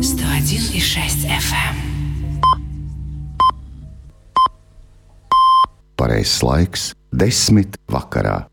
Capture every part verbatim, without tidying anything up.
сто один и шесть эф эм. Pareizais laiks – desmit vakarā.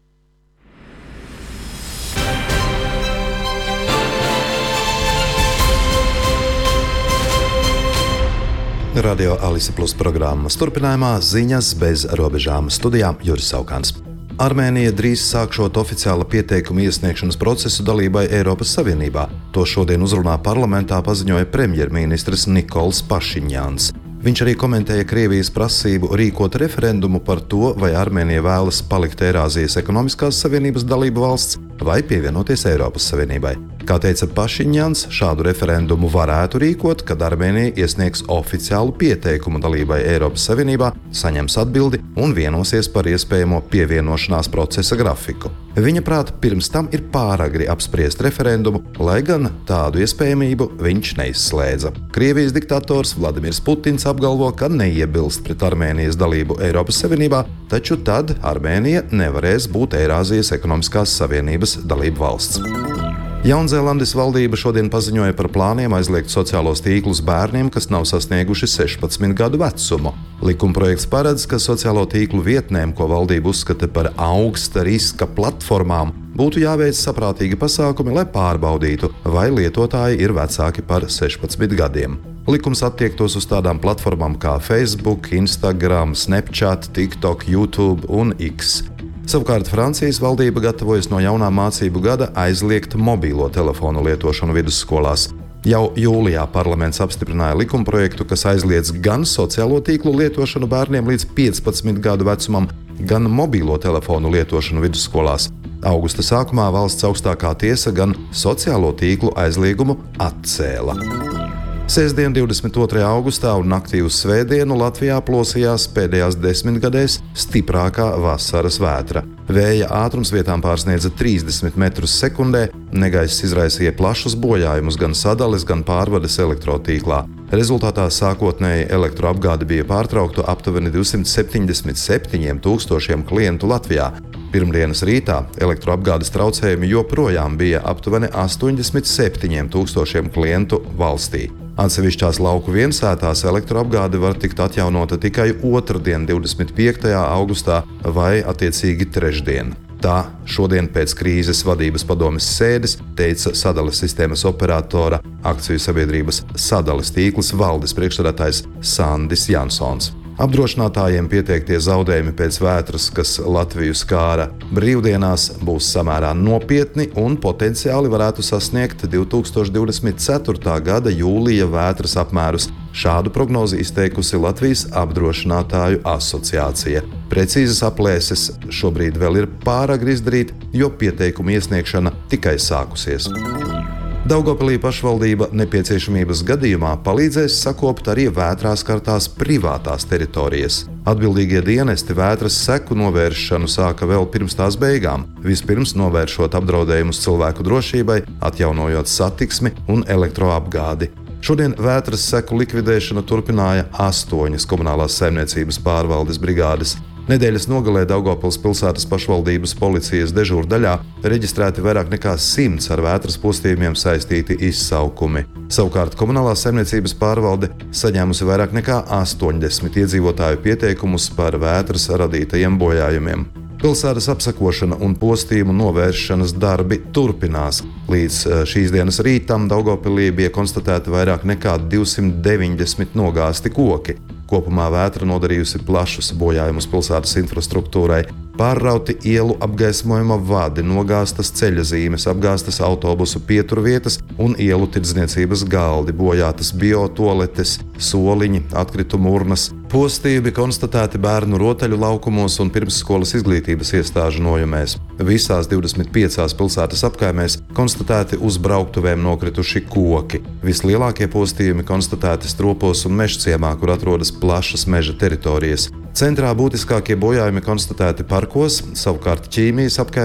Radio Alise Plus programmas turpinājumā ziņas bez robežām. Studijā Juris Saukāns. Armēnija drīz sākšot oficiāla pieteikuma iesniegšanas procesu dalībai Eiropas Savienībā. To šodien uzrunā parlamentā paziņoja premjerministrs Nikols Pašiņjāns. Viņš arī komentēja Krievijas prasību rīkot referendumu par to, vai Armēnija vēlas palikt Eirāzijas ekonomiskās savienības dalību valsts vai pievienoties Eiropas Savienībai. Kā teica Pašiņjāns, šādu referendumu varētu rīkot, kad Armēnija iesniegs oficiālu pieteikumu dalībai Eiropas Savienībā, saņems atbildi un vienosies par iespējamo pievienošanās procesa grafiku. Viņa prāt, pirms tam ir pāragri apspriest referendumu, lai gan tādu iespējamību viņš neizslēdza. Krievijas diktators Vladimirs Putins apgalvo, ka neiebilst pret Armēnijas dalību Eiropas Savienībā, taču tad Armēnija nevarēs būt Eirāzijas ekonomiskās savienības dalību valsts. Jaunzēlandes valdība šodien paziņoja par plāniem aizliegt sociālos tīklus bērniem, kas nav sasnieguši sešpadsmit gadu vecumu. Likumprojekts paredz, ka sociālo tīklu vietnēm, ko valdība uzskata par augsta riska platformām, būtu jāveic saprātīgi pasākumi, lai pārbaudītu, vai lietotāji ir vecāki par sešpadsmit gadiem. Likums attiektos uz tādām platformām kā Facebook, Instagram, Snapchat, TikTok, YouTube un X. Savukārt Francijas valdība gatavojas no jaunā mācību gada aizliegt mobīlo telefonu lietošanu vidusskolās. Jau jūlijā parlaments apstiprināja likumprojektu, kas aizliedz gan sociālo tīklu lietošanu bērniem līdz piecpadsmit gadu vecumam, gan mobīlo telefonu lietošanu vidusskolās. Augusta sākumā valsts augstākā tiesa gan sociālo tīklu aizliegumu atcēla. Sestdien, divdesmit otrajā augustā un naktī uz svētdienu Latvijā plosījās pēdējās desmitgadēs stiprākā vasaras vētra. Vēja ātrums vietām pārsniedza trīsdesmit metrus sekundē, negaiss izraisīja plašus bojājumus gan sadales, gan pārvades elektrotīklā. Rezultātā sākotnēji elektroapgāde bija pārtraukta aptuveni divsimt septiņdesmit septiņiem tūkstošiem klientu Latvijā. Pirmdienas rītā elektroapgādes traucējumi joprojām bija aptuveni astoņdesmit septiņiem tūkstošiem klientu valstī. Atsevišķās lauku viensētās elektroapgāde var tikt atjaunota tikai otrdien, divdesmit piektajā augustā vai attiecīgi trešdien. Tā šodien pēc krīzes vadības padomes sēdes teica sadales sistēmas operatora akciju sabiedrības sadales tīkls valdes priekšsēdētājs Sandis Jansons. Apdrošinātājiem pieteiktie zaudējumi pēc vētras, kas Latviju skāra brīvdienās, būs samērā nopietni un potenciāli varētu sasniegt divi tūkstoši divdesmit ceturtā gada jūlija vētras apmērus. Šādu prognozi izteikusi Latvijas apdrošinātāju asociācija. Precīzas aplēses šobrīd vēl ir pāragri izdarīt, jo pieteikumu iesniegšana tikai sākusies. Daugavpilī pašvaldība nepieciešamības gadījumā palīdzēs sakopt arī vētrā skartās privātās teritorijas. Atbildīgie dienesti vētras seku novēršanu sāka vēl pirms tās beigām, vispirms novēršot apdraudējumus cilvēku drošībai, atjaunojot satiksmi un elektroapgādi. Šodien vētras seku likvidēšanu turpināja astoņas komunālās saimniecības pārvaldes brigādes. Nedēļas nogalē Daugavpils pilsētas pašvaldības policijas dežūrdaļā reģistrēti vairāk nekā simts ar vētras postījumiem saistīti izsaukumi. Savukārt komunālā saimniecības pārvalde saņēmusi vairāk nekā astoņdesmit iedzīvotāju pieteikumus par vētras radītajiem bojājumiem. Pilsētas apsakošana un postījumu novēršanas darbi turpinās. Līdz šīs dienas rītam Daugavpilī bija konstatēti vairāk nekā divsimt deviņdesmit nogāsti koki. Kopumā vētra nodarījusi plašus bojājumus pilsētas infrastruktūrai. Pārrauti ielu apgaismojuma vadi, nogāstas ceļa zīmes, apgāstas autobusu pieturvietas un ielu tirdzniecības galdi, bojātas biotoaletes, soliņi, atkritumu urnas. Postījumi konstatēti bērnu rotaļu laukumos un pirmsskolas izglītības iestāžu nojumēs. Visās divdesmit piecās pilsētas apkaimēs konstatēti uz brauktuvēm nokrituši koki. Vislielākie postījumi konstatēti Stropos un Mežciemā, kur atrodas plašas meža teritorijas. Centrā būtiskākie bojājumi konstatēti parkos, savukārt Ķīmijas apkaimē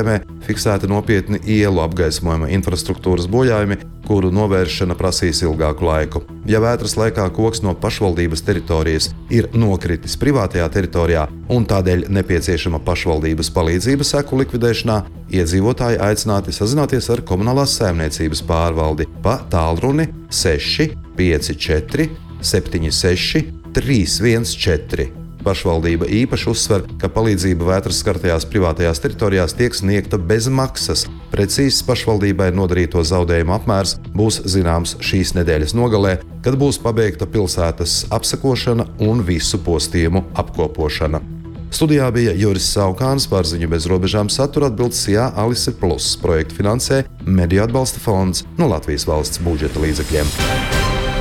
fiksēti nopietni ielu apgaismojuma infrastruktūras bojājumi, kuru novēršana prasīs ilgāku laiku. Ja vētras laikā koks no pašvaldības teritorijas ir nokritis privātajā teritorijā un tādēļ nepieciešama pašvaldības palīdzība seku likvidēšanā, iedzīvotāji aicināti sazināties ar komunālās saimniecības pārvaldi pa tālruni seši pieci četri septiņi seši trīs viens četri. Pašvaldība īpaši uzsver, ka palīdzība vētras skartajās privātajās teritorijās tiek sniegta bez maksas. Precīzs pašvaldībai nodarīto zaudējumu apmērs būs zināms šīs nedēļas nogalē, kad būs pabeigta pilsētas apsekošana un visu postījumu apkopošana. Studijā bija Juris Saukāns, par ziņu bez robežām satura atbildes Jā Alise Plus. Projektu finansē Mediju atbalsta fonds no Latvijas valsts budžeta līdzekļiem.